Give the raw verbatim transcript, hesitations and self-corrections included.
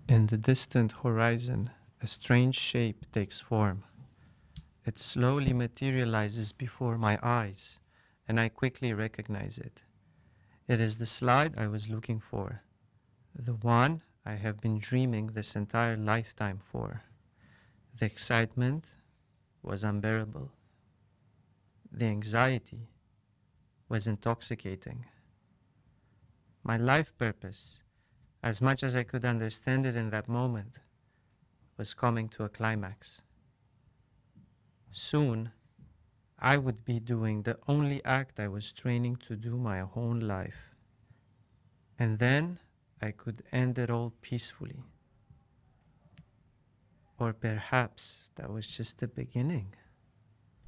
In the distant horizon, a strange shape takes form. It slowly materializes before my eyes, and I quickly recognize it. It is the slide I was looking for, the one I have been dreaming this entire lifetime for. The excitement was unbearable. The anxiety was intoxicating. My life purpose, as much as I could understand it in that moment, was coming to a climax. Soon, I would be doing the only act I was training to do my whole life. And then I could end it all peacefully. Or perhaps that was just the beginning.